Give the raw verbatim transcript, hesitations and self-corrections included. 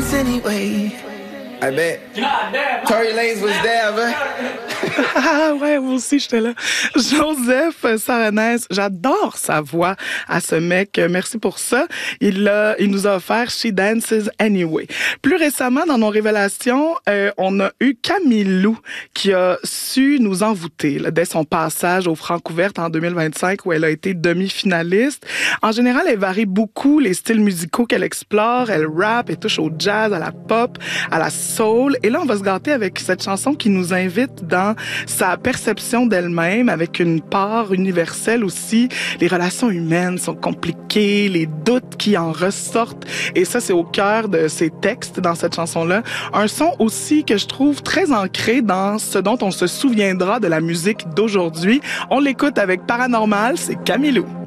this anyway. I bet. Tory Lanez was there, man. Ah ouais, moi aussi, j'étais là. Joseph Saronès, j'adore sa voix à ce mec. Merci pour ça. Il, a, il nous a offert She Dances Anyway. Plus récemment, dans nos révélations, euh, on a eu Camille Lou qui a su nous envoûter là, dès son passage au Francouverte en deux mille vingt-cinq où elle a été demi-finaliste. En général, elle varie beaucoup les styles musicaux qu'elle explore. Elle rappe, elle touche au jazz, à la pop, à la soul. Et là, on va se gâter avec cette chanson qui nous invite dans sa perception d'elle-même, avec une part universelle aussi. Les relations humaines sont compliquées, les doutes qui en ressortent. Et ça, c'est au cœur de ses textes dans cette chanson-là. Un son aussi que je trouve très ancré dans ce dont on se souviendra de la musique d'aujourd'hui. On l'écoute avec Paranormal, c'est Camille Lou.